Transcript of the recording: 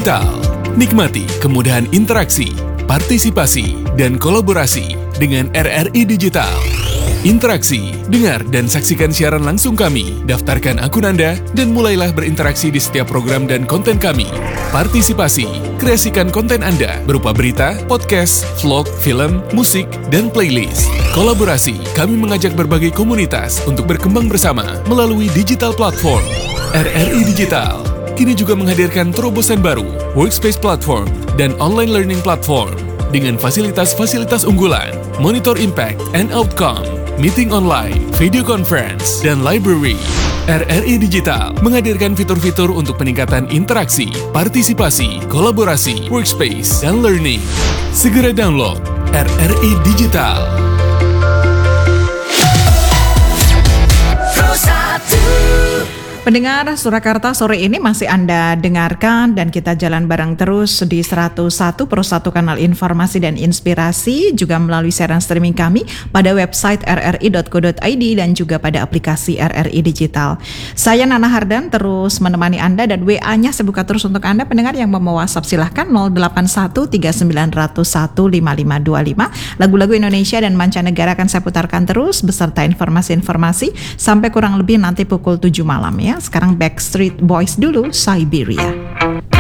Digital. Nikmati kemudahan interaksi, partisipasi, dan kolaborasi dengan RRI Digital. Interaksi, dengar dan saksikan siaran langsung kami, daftarkan akun Anda, dan mulailah berinteraksi di setiap program dan konten kami. Partisipasi, kreasikan konten Anda berupa berita, podcast, vlog, film, musik, dan playlist. Kolaborasi, kami mengajak berbagai komunitas untuk berkembang bersama melalui digital platform. RRI Digital kini juga menghadirkan terobosan baru, workspace platform, dan online learning platform dengan fasilitas-fasilitas unggulan, monitor impact and outcome, meeting online, video conference, dan library. RRI Digital menghadirkan fitur-fitur untuk peningkatan interaksi, partisipasi, kolaborasi, workspace, dan learning. Segera download RRI Digital. Pendengar Surakarta, sore ini masih Anda dengarkan dan kita jalan bareng terus di 101 Pro 1 kanal informasi dan inspirasi, juga melalui siaran streaming kami pada website rri.co.id dan juga pada aplikasi RRI Digital. Saya Nana Hardan terus menemani Anda dan WA-nya saya buka terus untuk Anda pendengar yang mau WhatsApp silahkan 08139015525. Lagu-lagu Indonesia dan mancanegara akan saya putarkan terus beserta informasi-informasi sampai kurang lebih nanti pukul 7 malam ya. Sekarang Backstreet Boys dulu, Siberia.